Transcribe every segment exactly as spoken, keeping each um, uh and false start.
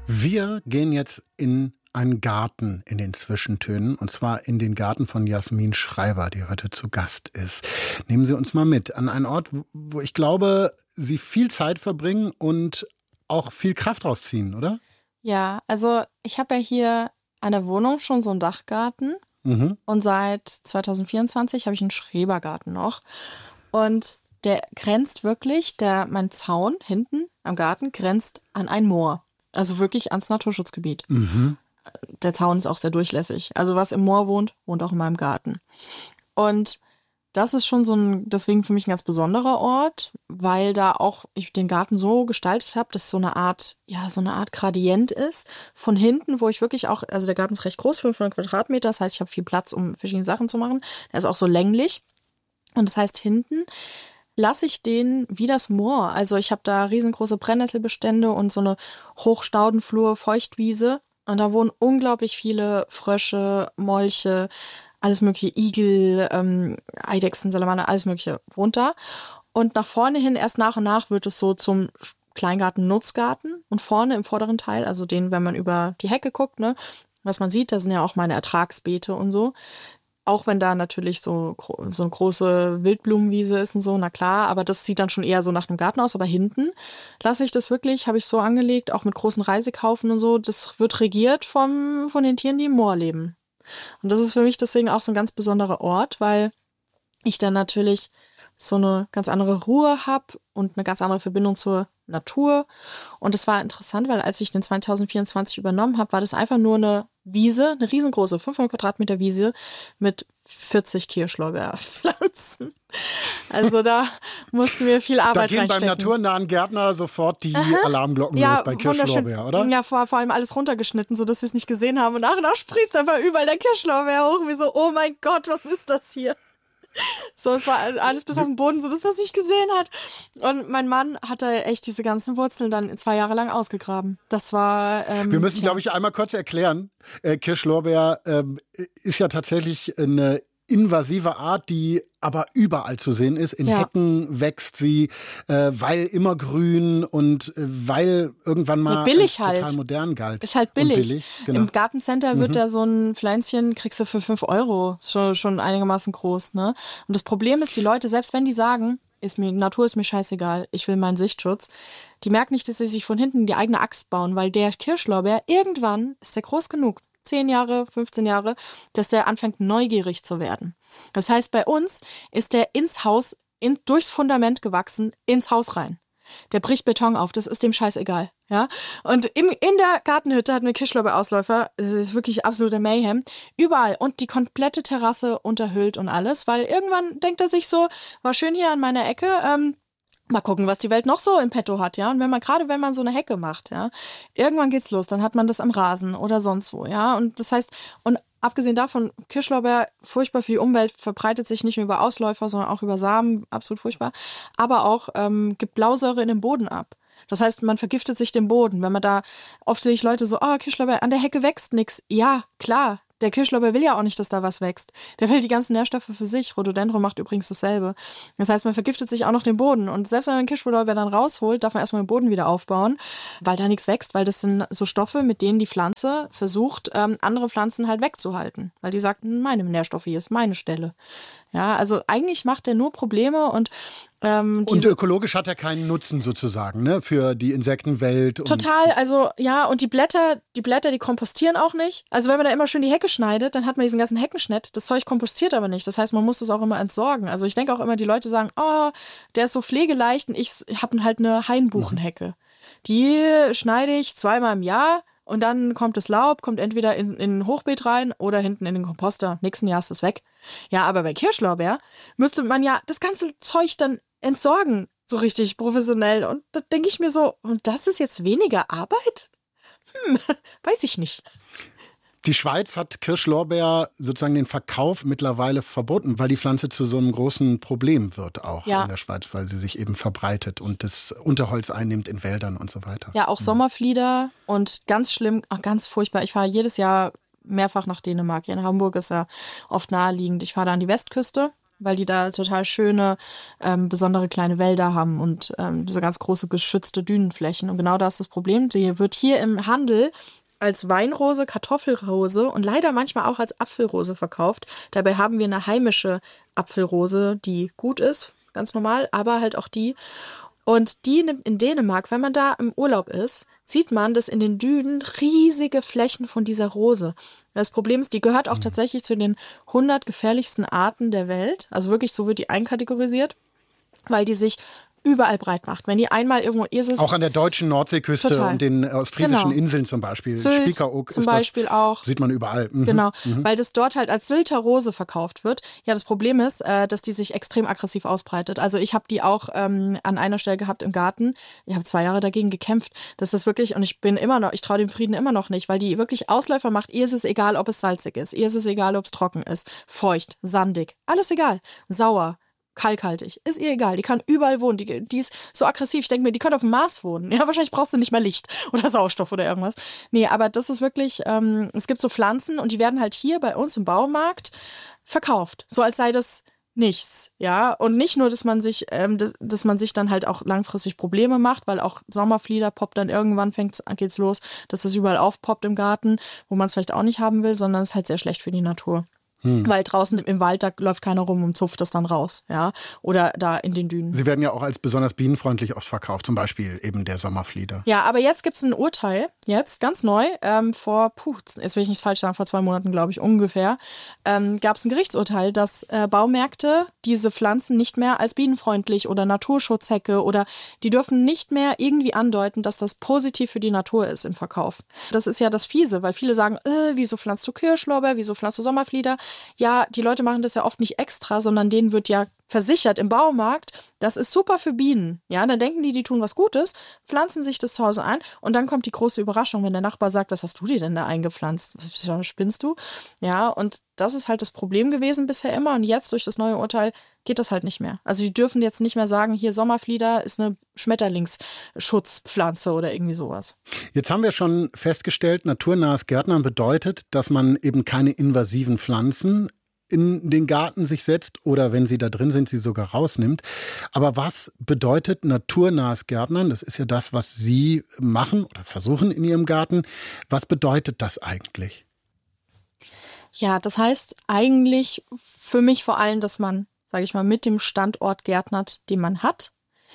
Wir gehen jetzt in einen Garten in den Zwischentönen, und zwar in den Garten von Jasmin Schreiber, die heute zu Gast ist. Nehmen Sie uns mal mit an einen Ort, wo ich glaube, Sie viel Zeit verbringen und auch viel Kraft rausziehen, oder? Ja, also ich habe ja hier an der Wohnung schon so einen Dachgarten mhm. und seit zwanzig vierundzwanzig habe ich einen Schrebergarten noch. Und der grenzt wirklich, der, mein Zaun hinten am Garten grenzt an ein Moor. Also wirklich ans Naturschutzgebiet. Mhm. Der Zaun ist auch sehr durchlässig. Also was im Moor wohnt, wohnt auch in meinem Garten. Und das ist schon so ein, deswegen für mich ein ganz besonderer Ort, weil da auch ich den Garten so gestaltet habe, dass so eine Art, ja, so eine Art Gradient ist. Von hinten, wo ich wirklich auch, also der Garten ist recht groß, fünfhundert Quadratmeter, das heißt, ich habe viel Platz, um verschiedene Sachen zu machen. Der ist auch so länglich. Und das heißt, hinten lasse ich den wie das Moor. Also ich habe da riesengroße Brennnesselbestände und so eine Hochstaudenflur, Feuchtwiese. Und da wohnen unglaublich viele Frösche, Molche, alles mögliche, Igel, ähm, Eidechsen, Salamander, alles mögliche wohnt da. Und nach vorne hin, erst nach und nach, wird es so zum Kleingarten-Nutzgarten. Und vorne im vorderen Teil, also den, wenn man über die Hecke guckt, ne, was man sieht, da sind ja auch meine Ertragsbeete und so. Auch wenn da natürlich so, so eine große Wildblumenwiese ist und so, na klar, aber das sieht dann schon eher so nach einem Garten aus. Aber hinten lasse ich das wirklich, habe ich so angelegt, auch mit großen Reisekaufen und so. Das wird regiert vom, von den Tieren, die im Moor leben. Und das ist für mich deswegen auch so ein ganz besonderer Ort, weil ich dann natürlich so eine ganz andere Ruhe habe und eine ganz andere Verbindung zur Natur. Und es war interessant, weil als ich den zwanzig vierundzwanzig übernommen habe, war das einfach nur eine Wiese, eine riesengroße fünfhundert Quadratmeter Wiese mit vierzig Kirschlorbeerpflanzen. Also da mussten wir viel Arbeit reinstecken. Da gehen beim naturnahen Gärtner sofort die Aha. Alarmglocken ja, los bei Kirschlorbeer, oder? Ja, vor, vor allem alles runtergeschnitten, sodass wir es nicht gesehen haben. Und nach und nach sprießt einfach überall der Kirschlorbeer hoch. Und wir so, oh mein Gott, was ist das hier? So, es war alles bis auf den Boden, so das, was ich gesehen hat. Und mein Mann hat da echt diese ganzen Wurzeln dann zwei Jahre lang ausgegraben. Das war... Ähm, Wir müssen, glaube ich, einmal kurz erklären. Äh, Kirschlorbeer ähm, ist ja tatsächlich eine invasive Art, die aber überall zu sehen ist. In ja. Hecken wächst sie, äh, weil immer grün und äh, weil irgendwann mal ja, billig als total halt. modern galt. Ist halt billig. billig genau. Im Gartencenter wird mhm. da so ein Pflänzchen, kriegst du für fünf Euro. Ist schon, schon einigermaßen groß, ne? Und das Problem ist, die Leute, selbst wenn die sagen, ist mir, Natur ist mir scheißegal, ich will meinen Sichtschutz, die merken nicht, dass sie sich von hinten die eigene Axt bauen, weil der Kirschlorbeer, irgendwann ist der groß genug, zehn Jahre, fünfzehn Jahre, dass der anfängt neugierig zu werden. Das heißt, bei uns ist der ins Haus, in, durchs Fundament gewachsen, ins Haus rein. Der bricht Beton auf, das ist dem scheißegal. Ja? Und im, in der Gartenhütte hatten wir Kirschlorbeerausläufer, das ist wirklich absoluter Mayhem, überall und die komplette Terrasse unterhüllt und alles, weil irgendwann denkt er sich so, war schön hier an meiner Ecke, ähm, mal gucken, was die Welt noch so im Petto hat, ja. Und wenn man, gerade wenn man so eine Hecke macht, ja, irgendwann geht's los, dann hat man das am Rasen oder sonst wo, ja. Und das heißt, und abgesehen davon, Kirschlorbeer, furchtbar für die Umwelt, verbreitet sich nicht nur über Ausläufer, sondern auch über Samen, absolut furchtbar. Aber auch ähm, gibt Blausäure in den Boden ab. Das heißt, man vergiftet sich den Boden. Wenn man da, oft sehe ich Leute so, oh, Kirschlorbeer, an der Hecke wächst nix. Ja, klar. Der Kirschlorbeer will ja auch nicht, dass da was wächst. Der will die ganzen Nährstoffe für sich. Rhododendron macht übrigens dasselbe. Das heißt, man vergiftet sich auch noch den Boden. Und selbst wenn man den Kirschlorbeer dann rausholt, darf man erstmal den Boden wieder aufbauen, weil da nichts wächst, weil das sind so Stoffe, mit denen die Pflanze versucht, ähm, andere Pflanzen halt wegzuhalten. Weil die sagt, meine Nährstoffe, hier ist meine Stelle. Ja, also eigentlich macht er nur Probleme und ähm, und ökologisch hat er keinen Nutzen sozusagen, ne, für die Insektenwelt. Und total, also ja, und die Blätter, die Blätter, die kompostieren auch nicht. Also wenn man da immer schön die Hecke schneidet, dann hat man diesen ganzen Heckenschnitt. Das Zeug kompostiert aber nicht. Das heißt, man muss das auch immer entsorgen. Also ich denke auch immer, die Leute sagen, oh, der ist so pflegeleicht und ich habe halt eine Hainbuchenhecke. Mhm. Die schneide ich zweimal im Jahr. Und dann kommt das Laub, kommt entweder in, in ein Hochbeet rein oder hinten in den Komposter. Nächsten Jahr ist es weg. Ja, aber bei Kirschlorbeer müsste man ja das ganze Zeug dann entsorgen, so richtig professionell. Und da denke ich mir so, und das ist jetzt weniger Arbeit? Hm, weiß ich nicht. Die Schweiz hat Kirschlorbeer sozusagen den Verkauf mittlerweile verboten, weil die Pflanze zu so einem großen Problem wird auch ja. in der Schweiz, weil sie sich eben verbreitet und das Unterholz einnimmt in Wäldern und so weiter. Ja, auch Sommerflieder und ganz schlimm, ach, ganz furchtbar. Ich fahre jedes Jahr mehrfach nach Dänemark. Hier in Hamburg ist ja oft naheliegend. Ich fahre da an die Westküste weil die da total schöne, ähm, besondere kleine Wälder haben und ähm, diese ganz große geschützte Dünenflächen. Und genau da ist das Problem. Die wird hier im Handel als Weinrose, Kartoffelrose und leider manchmal auch als Apfelrose verkauft. Dabei haben wir eine heimische Apfelrose, die gut ist, ganz normal, aber halt auch die. Und die in Dänemark, wenn man da im Urlaub ist, sieht man, dass in den Dünen riesige Flächen von dieser Rose. Das Problem ist, die gehört auch tatsächlich zu den hundert gefährlichsten Arten der Welt. Also wirklich, so wird die einkategorisiert, weil die sich überall breit macht. Wenn die einmal irgendwo ist, auch an der deutschen Nordseeküste total. Und den ostfriesischen genau. Inseln zum Beispiel. Sylt Spiekeroog zum ist Beispiel das, auch. Sieht man überall. Mhm. Genau, mhm. weil das dort halt als Sylter Rose verkauft wird. Ja, das Problem ist, äh, dass die sich extrem aggressiv ausbreitet. Also ich habe die auch ähm, an einer Stelle gehabt im Garten. Ich habe zwei Jahre dagegen gekämpft. Das ist wirklich, und ich bin immer noch, ich traue dem Frieden immer noch nicht, weil die wirklich Ausläufer macht. Ihr ist es egal, ob es salzig ist. Ihr ist es egal, ob es trocken ist. Feucht, sandig, alles egal. Sauer. Kalkhaltig. Ist ihr egal. Die kann überall wohnen. Die, die ist so aggressiv. Ich denke mir, die könnte auf dem Mars wohnen. Ja, wahrscheinlich braucht sie nicht mehr Licht oder Sauerstoff oder irgendwas. Nee, aber das ist wirklich, ähm, es gibt so Pflanzen und die werden halt hier bei uns im Baumarkt verkauft. So als sei das nichts. Ja, und nicht nur, dass man sich, ähm, dass, dass man sich dann halt auch langfristig Probleme macht, weil auch Sommerflieder poppt dann irgendwann, fängt's, geht's los, dass es überall aufpoppt im Garten, wo man es vielleicht auch nicht haben will, sondern es ist halt sehr schlecht für die Natur. Hm. Weil draußen im Wald, da läuft keiner rum und zupft das dann raus, ja, oder da in den Dünen. Sie werden ja auch als besonders bienenfreundlich oft verkauft, zum Beispiel eben der Sommerflieder. Ja, aber jetzt gibt es ein Urteil, jetzt ganz neu, ähm, vor, puh, jetzt will ich nicht falsch sagen, vor zwei Monaten, glaube ich, ungefähr, ähm, gab es ein Gerichtsurteil, dass äh, Baumärkte diese Pflanzen nicht mehr als bienenfreundlich oder Naturschutzhecke oder die dürfen nicht mehr irgendwie andeuten, dass das positiv für die Natur ist im Verkauf. Das ist ja das Fiese, weil viele sagen, äh, wieso pflanzt du Kirschlorbeer, wieso pflanzt du Sommerflieder? Ja, die Leute machen das ja oft nicht extra, sondern denen wird ja versichert im Baumarkt, das ist super für Bienen. Ja, dann denken die, die tun was Gutes, pflanzen sich das zu Hause ein und dann kommt die große Überraschung, wenn der Nachbar sagt, was hast du dir denn da eingepflanzt? Was spinnst du? Ja, und das ist halt das Problem gewesen bisher immer und jetzt durch das neue Urteil geht das halt nicht mehr. Also die dürfen jetzt nicht mehr sagen, hier Sommerflieder ist eine Schmetterlingsschutzpflanze oder irgendwie sowas. Jetzt haben wir schon festgestellt, naturnahes Gärtnern bedeutet, dass man eben keine invasiven Pflanzen in den Garten sich setzt oder wenn sie da drin sind, sie sogar rausnimmt. Aber was bedeutet naturnahes Gärtnern? Das ist ja das, was Sie machen oder versuchen in Ihrem Garten. Was bedeutet das eigentlich? Ja, das heißt eigentlich für mich vor allem, dass man, sage ich mal, mit dem Standort gärtnert, den man hat,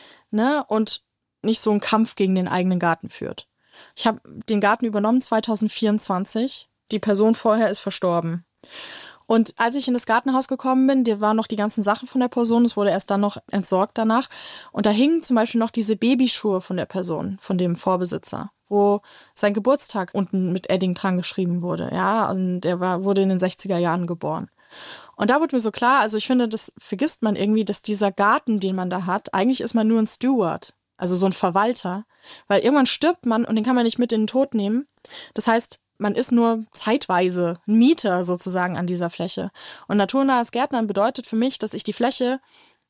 ne, und nicht so einen Kampf gegen den eigenen Garten führt. Ich habe den Garten übernommen zwanzig vierundzwanzig. Die Person vorher ist verstorben. Und als ich in das Gartenhaus gekommen bin, da waren noch die ganzen Sachen von der Person, es wurde erst dann noch entsorgt danach. Und da hingen zum Beispiel noch diese Babyschuhe von der Person, von dem Vorbesitzer, wo sein Geburtstag unten mit Edding dran geschrieben wurde. Ja, und der war, wurde in den sechziger Jahren geboren. Und da wurde mir so klar, also ich finde, das vergisst man irgendwie, dass dieser Garten, den man da hat, eigentlich ist man nur ein Steward, also so ein Verwalter. Weil irgendwann stirbt man und den kann man nicht mit in den Tod nehmen. Das heißt, man ist nur zeitweise ein Mieter sozusagen an dieser Fläche. Und naturnahes Gärtnern bedeutet für mich, dass ich die Fläche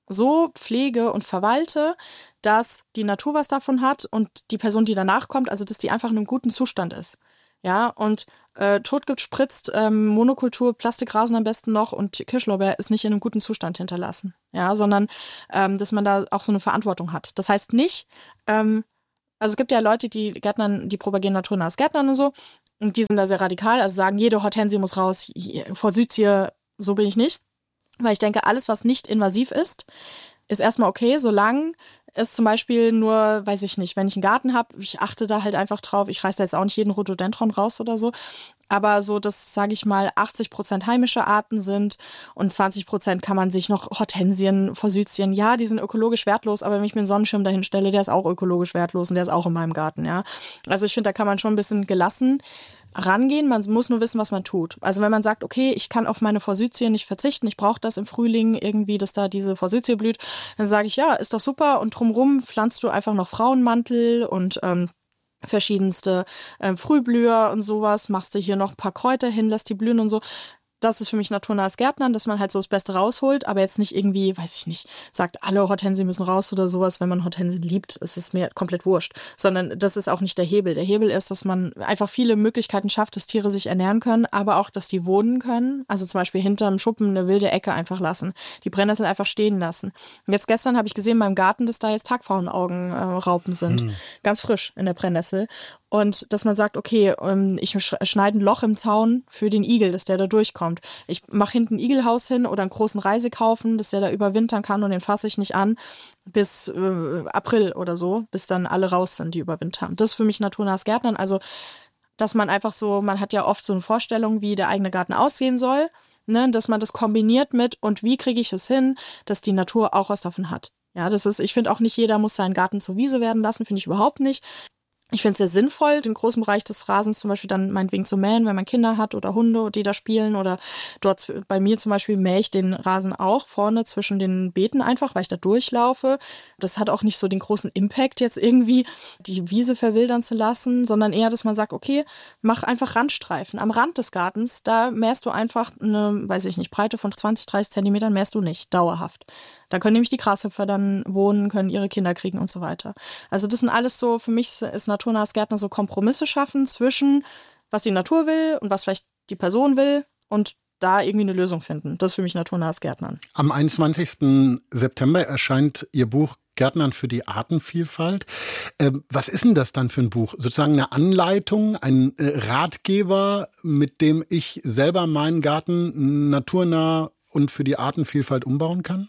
so pflege und verwalte, dass die Natur was davon hat und die Person, die danach kommt, also dass die einfach in einem guten Zustand ist. Ja, und äh, Totgift spritzt, ähm, Monokultur, Plastikrasen am besten noch und Kirschlorbeer ist nicht in einem guten Zustand hinterlassen. Ja, sondern ähm, dass man da auch so eine Verantwortung hat. Das heißt nicht, ähm, also es gibt ja Leute, die Gärtnern, die propagieren naturnahes Gärtnern und so, und die sind da sehr radikal, also sagen, jede Hortensie muss raus, Forsythie, so bin ich nicht. Weil ich denke, alles, was nicht invasiv ist, ist erstmal okay, solange es zum Beispiel nur, weiß ich nicht, wenn ich einen Garten habe, ich achte da halt einfach drauf, ich reiße da jetzt auch nicht jeden Rhododendron raus oder so, aber so, dass, sage ich mal, achtzig Prozent heimische Arten sind und zwanzig Prozent kann man sich noch Hortensien, Forsythien, ja, die sind ökologisch wertlos, aber wenn ich mir einen Sonnenschirm dahin stelle, der ist auch ökologisch wertlos und der ist auch in meinem Garten, ja. Also ich finde, da kann man schon ein bisschen gelassen rangehen, man muss nur wissen, was man tut. Also wenn man sagt, okay, ich kann auf meine Forsythie nicht verzichten, ich brauche das im Frühling irgendwie, dass da diese Forsythie blüht, dann sage ich, ja, ist doch super und drumherum pflanzt du einfach noch Frauenmantel und ähm, verschiedenste äh, Frühblüher und sowas, machst du hier noch ein paar Kräuter hin, lässt die blühen und so. das ist für mich naturnahes Gärtnern, dass man halt so das Beste rausholt, aber jetzt nicht irgendwie, weiß ich nicht, sagt, alle Hortensien müssen raus oder sowas. Wenn man Hortensien liebt, ist es mir komplett wurscht. Sondern das ist auch nicht der Hebel. Der Hebel ist, dass man einfach viele Möglichkeiten schafft, dass Tiere sich ernähren können, aber auch, dass die wohnen können. Also zum Beispiel hinterm Schuppen eine wilde Ecke einfach lassen. Die Brennnessel einfach stehen lassen. Und jetzt gestern habe ich gesehen in meinem Garten, dass da jetzt Tagpfauenaugenraupen äh, sind. Mhm. Ganz frisch in der Brennnessel. Und dass man sagt, okay, ich schneide ein Loch im Zaun für den Igel, dass der da durchkommt. Ich mache hinten ein Igelhaus hin oder einen großen Reisekaufen, dass der da überwintern kann und den fasse ich nicht an bis äh, April oder so, bis dann alle raus sind, die überwintern. Das ist für mich naturnahes Gärtnern. Also, dass man einfach so, man hat ja oft so eine Vorstellung, wie der eigene Garten aussehen soll, ne, dass man das kombiniert mit und wie kriege ich es hin, dass die Natur auch was davon hat. Ja, das ist, ich finde auch nicht jeder muss seinen Garten zur Wiese werden lassen, finde ich überhaupt nicht. Ich finde es sehr sinnvoll, den großen Bereich des Rasens zum Beispiel dann meinetwegen zu mähen, wenn man Kinder hat oder Hunde, die da spielen. Oder dort bei mir zum Beispiel mähe ich den Rasen auch vorne zwischen den Beeten einfach, weil ich da durchlaufe. Das hat auch nicht so den großen Impact jetzt irgendwie, die Wiese verwildern zu lassen, sondern eher, dass man sagt, okay, mach einfach Randstreifen. Am Rand des Gartens, da mähst du einfach eine, weiß ich nicht, Breite von zwanzig, dreißig Zentimetern mähst du nicht, dauerhaft. Da können nämlich die Grashüpfer dann wohnen, können ihre Kinder kriegen und so weiter. Also das sind alles so, für mich ist naturnahes Gärtner so Kompromisse schaffen zwischen, was die Natur will und was vielleicht die Person will und da irgendwie eine Lösung finden. Das ist für mich naturnahes Gärtnern. Am einundzwanzigsten September erscheint Ihr Buch Gärtnern für die Artenvielfalt. Ähm, was ist denn das dann für ein Buch? Sozusagen eine Anleitung, ein äh, Ratgeber, mit dem ich selber meinen Garten naturnah und für die Artenvielfalt umbauen kann?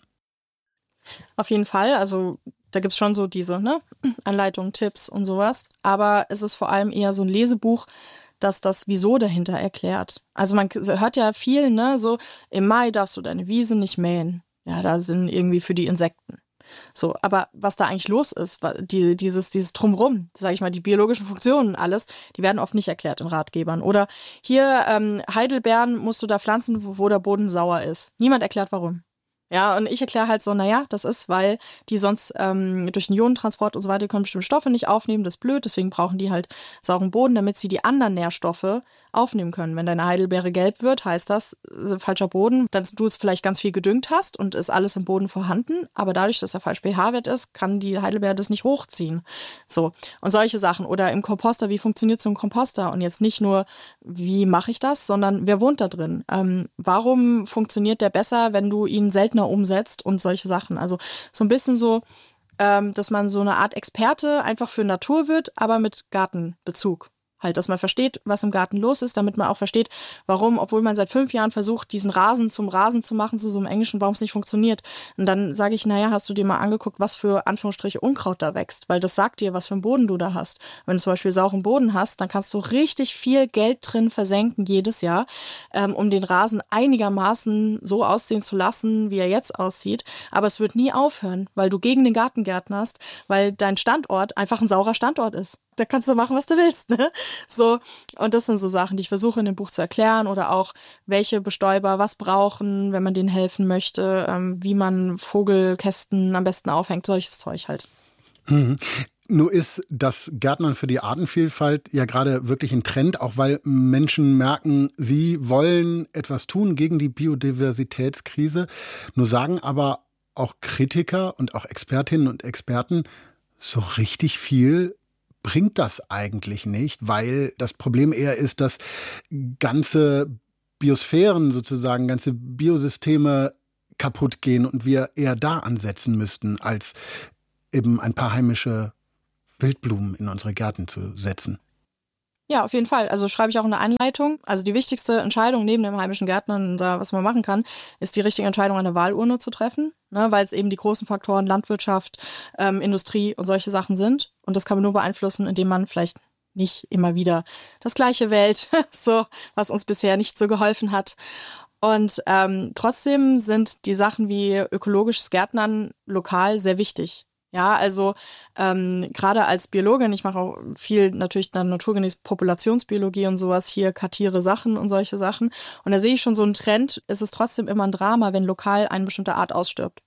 Auf jeden Fall, also da gibt es schon so diese ne? Anleitungen, Tipps und sowas, aber es ist vor allem eher so ein Lesebuch, das das Wieso dahinter erklärt. Also man hört ja viel, ne, so im Mai darfst du deine Wiese nicht mähen. Ja, da sind irgendwie für die Insekten. So, aber was da eigentlich los ist, die, dieses, dieses Drumrum, sage ich mal, die biologischen Funktionen, alles, die werden oft nicht erklärt in Ratgebern. Oder hier ähm, Heidelbeeren musst du da pflanzen, wo, wo der Boden sauer ist. Niemand erklärt, warum. Ja, und ich erkläre halt so, naja, das ist, weil die sonst ähm, durch den Ionentransport und so weiter können bestimmte Stoffe nicht aufnehmen, das ist blöd, deswegen brauchen die halt sauren Boden, damit sie die anderen Nährstoffe aufnehmen können. Wenn deine Heidelbeere gelb wird, heißt das, äh, falscher Boden, dann du es vielleicht ganz viel gedüngt hast und ist alles im Boden vorhanden, aber dadurch, dass der falsch pH-Wert ist, kann die Heidelbeere das nicht hochziehen. So, und solche Sachen. Oder im Komposter, wie funktioniert so ein Komposter? Und jetzt nicht nur, wie mache ich das, sondern wer wohnt da drin? Ähm, warum funktioniert der besser, wenn du ihn seltener umsetzt und solche Sachen? Also so ein bisschen so, ähm, dass man so eine Art Experte einfach für Natur wird, aber mit Gartenbezug. Halt, dass man versteht, was im Garten los ist, damit man auch versteht, warum, obwohl man seit fünf Jahren versucht, diesen Rasen zum Rasen zu machen, zu so einem Englischen, warum es nicht funktioniert. Und dann sage ich, naja, hast du dir mal angeguckt, was für Anführungsstriche Unkraut da wächst? Weil das sagt dir, was für einen Boden du da hast. Wenn du zum Beispiel sauren Boden hast, dann kannst du richtig viel Geld drin versenken jedes Jahr, ähm, um den Rasen einigermaßen so aussehen zu lassen, wie er jetzt aussieht. Aber es wird nie aufhören, weil du gegen den Garten gärtnerst, weil dein Standort einfach ein saurer Standort ist. Da kannst du machen, was du willst, ne? So, und das sind so Sachen, die ich versuche in dem Buch zu erklären oder auch, welche Bestäuber was brauchen, wenn man denen helfen möchte, ähm, wie man Vogelkästen am besten aufhängt, solches Zeug halt. Mhm. Nur ist das Gärtnern für die Artenvielfalt ja gerade wirklich ein Trend, auch weil Menschen merken, sie wollen etwas tun gegen die Biodiversitätskrise. Nur sagen aber auch Kritiker und auch Expertinnen und Experten, so richtig viel bringt das eigentlich nicht, weil das Problem eher ist, dass ganze Biosphären sozusagen, ganze Biosysteme kaputt gehen und wir eher da ansetzen müssten, als eben ein paar heimische Wildblumen in unsere Gärten zu setzen. Ja, auf jeden Fall. Also schreibe ich auch in der Anleitung. Also die wichtigste Entscheidung neben dem heimischen Gärtnern, da was man machen kann, ist die richtige Entscheidung an der Wahlurne zu treffen, ne, weil es eben die großen Faktoren Landwirtschaft, ähm, Industrie und solche Sachen sind. Und das kann man nur beeinflussen, indem man vielleicht nicht immer wieder das Gleiche wählt, so was uns bisher nicht so geholfen hat. Und ähm, trotzdem sind die Sachen wie ökologisches Gärtnern lokal sehr wichtig. Ja, also ähm, gerade als Biologin, ich mache auch viel natürlich dann naturgemäß Populationsbiologie und sowas, hier kartiere Sachen und solche Sachen. Und da sehe ich schon so einen Trend, es ist trotzdem immer ein Drama, wenn lokal eine bestimmte Art ausstirbt.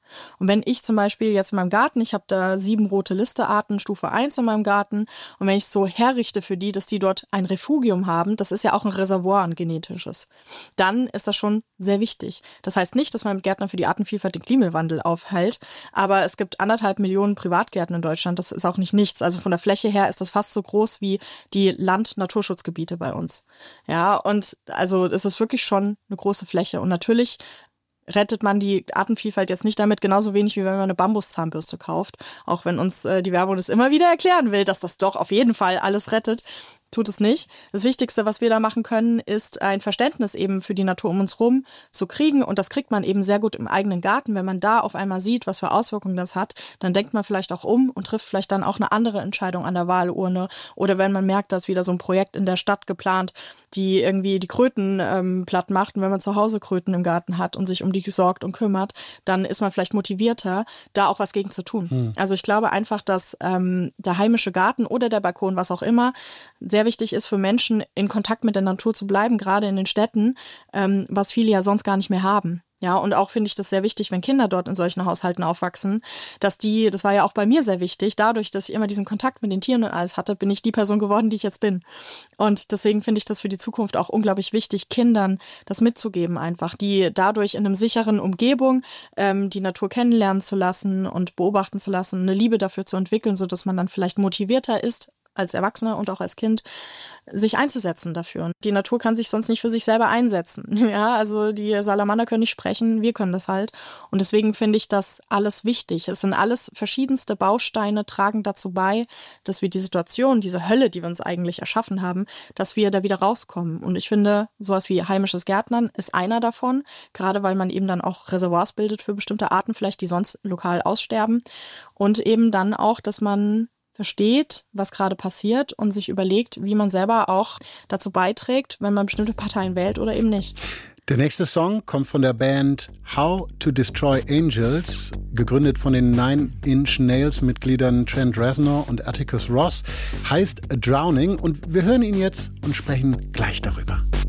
Und wenn ich zum Beispiel jetzt in meinem Garten, ich habe da sieben rote Listearten, Stufe eins in meinem Garten, und wenn ich so herrichte für die, dass die dort ein Refugium haben, das ist ja auch ein Reservoir, ein genetisches, dann ist das schon sehr wichtig. Das heißt nicht, dass mein Gärtner für die Artenvielfalt den Klimawandel aufhält, aber es gibt anderthalb Millionen Privatgärten in Deutschland, das ist auch nicht nichts. Also von der Fläche her ist das fast so groß wie die Land-Naturschutzgebiete bei uns. Ja, und also es ist wirklich schon eine große Fläche. Und natürlich rettet man die Artenvielfalt jetzt nicht damit, genauso wenig wie wenn man eine Bambuszahnbürste kauft. Auch wenn uns äh, die Werbung das immer wieder erklären will, dass das doch auf jeden Fall alles rettet. Tut es nicht. Das Wichtigste, was wir da machen können, ist ein Verständnis eben für die Natur um uns rum zu kriegen. Und das kriegt man eben sehr gut im eigenen Garten. Wenn man da auf einmal sieht, was für Auswirkungen das hat, dann denkt man vielleicht auch um und trifft vielleicht dann auch eine andere Entscheidung an der Wahlurne. Oder wenn man merkt, dass wieder so ein Projekt in der Stadt geplant, die irgendwie die Kröten ähm, platt macht. Und wenn man zu Hause Kröten im Garten hat und sich um die sorgt und kümmert, dann ist man vielleicht motivierter, da auch was gegen zu tun. Hm. Also ich glaube einfach, dass ähm, der heimische Garten oder der Balkon, was auch immer, sehr wichtig ist für Menschen, in Kontakt mit der Natur zu bleiben, gerade in den Städten, ähm, was viele ja sonst gar nicht mehr haben. Ja, und auch finde ich das sehr wichtig, wenn Kinder dort in solchen Haushalten aufwachsen, dass die, das war ja auch bei mir sehr wichtig, dadurch, dass ich immer diesen Kontakt mit den Tieren und alles hatte, bin ich die Person geworden, die ich jetzt bin. Und deswegen finde ich das für die Zukunft auch unglaublich wichtig, Kindern das mitzugeben einfach, die dadurch in einem sicheren Umgebung ähm, die Natur kennenlernen zu lassen und beobachten zu lassen, eine Liebe dafür zu entwickeln, sodass man dann vielleicht motivierter ist, als Erwachsener und auch als Kind, sich einzusetzen dafür. Und die Natur kann sich sonst nicht für sich selber einsetzen. Ja, also die Salamander können nicht sprechen, wir können das halt. Und deswegen finde ich das alles wichtig. Es sind alles verschiedenste Bausteine, tragen dazu bei, dass wir die Situation, diese Hölle, die wir uns eigentlich erschaffen haben, dass wir da wieder rauskommen. Und ich finde, sowas wie heimisches Gärtnern ist einer davon, gerade weil man eben dann auch Reservoirs bildet für bestimmte Arten, vielleicht die sonst lokal aussterben. Und eben dann auch, dass man versteht, was gerade passiert und sich überlegt, wie man selber auch dazu beiträgt, wenn man bestimmte Parteien wählt oder eben nicht. Der nächste Song kommt von der Band How to Destroy Angels, gegründet von den Nine Inch Nails-Mitgliedern Trent Reznor und Atticus Ross, heißt A Drowning, und wir hören ihn jetzt und sprechen gleich darüber.